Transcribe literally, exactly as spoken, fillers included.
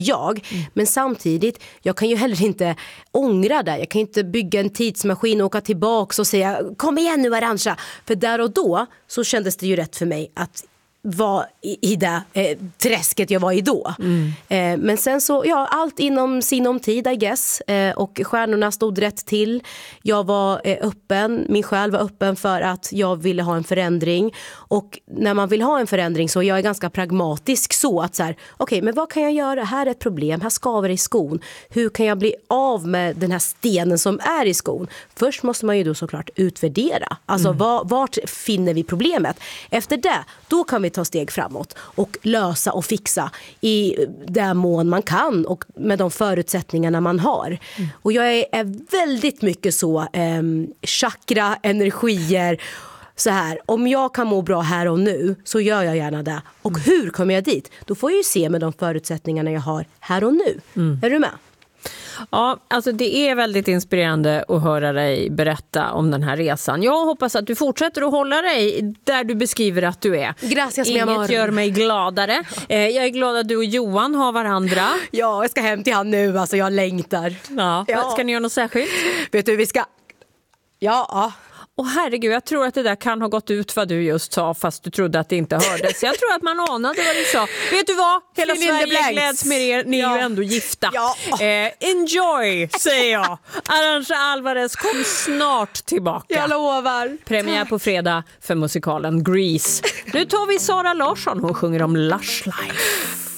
jag. Mm. Men samtidigt, jag kan ju heller inte ångra det. Jag kan inte bygga en tidsmaskin och åka tillbaka och säga kom igen nu Arantxa. För där och då så kändes det ju rätt för mig att var i, i det eh, träsket jag var i då. Mm. Eh, men sen så, ja, allt inom sinom tid, I guess. Eh, och stjärnorna stod rätt till. Jag var eh, öppen, min själ var öppen för att jag ville ha en förändring. Och när man vill ha en förändring så jag är ganska pragmatisk så att så här, okej, okay, men vad kan jag göra? Här är ett problem, här skaver det i skon. Hur kan jag bli av med den här stenen som är i skon? Först måste man ju då såklart utvärdera. Alltså, mm. var, vart finner vi problemet? Efter det, då kan vi ta steg framåt och lösa och fixa i den mån man kan och med de förutsättningarna man har. Mm. Och jag är, är väldigt mycket så eh, chakra, energier så här, om jag kan må bra här och nu så gör jag gärna det. Och mm. hur kommer jag dit? Då får jag ju se med de förutsättningarna jag har här och nu. Mm. Är du med? Ja, alltså det är väldigt inspirerande att höra dig berätta om den här resan. Jag hoppas att du fortsätter att hålla dig där du beskriver att du är. Gracias, Inget mi amor. gör mig gladare. Eh, jag är glad att du och Johan har varandra. Ja, jag ska hem till han nu. Alltså jag längtar. Ja, ja. Ska ni göra något särskilt? Vet du, vi ska... Ja, Och herregud, jag tror att det där kan ha gått ut vad du just sa fast du trodde att det inte hördes. Jag tror att man anade vad du sa. Vet du vad? Hela Sverige gläds med er. Ni ja. är ju ändå gifta. Ja. Eh, enjoy, säger jag. Arantxa Alvarez kom snart tillbaka. Jag lovar. Premiär på fredag för musikalen Grease. Nu tar vi Sara Larsson. Hon sjunger om Lush Life.